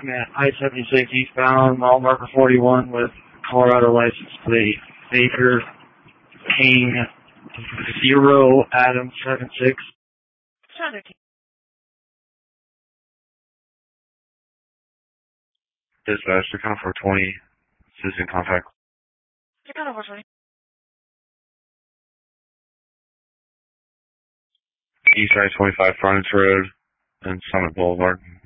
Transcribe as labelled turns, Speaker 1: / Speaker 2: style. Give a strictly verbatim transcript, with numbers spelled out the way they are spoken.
Speaker 1: Man, I seventy-six eastbound, mile marker forty-one with Colorado license plate Baker King zero Adam seven six. Dispatch, account for twenty, citizen contact.
Speaker 2: Account for twenty.
Speaker 1: East Side twenty-five Frontage Road and Summit Boulevard.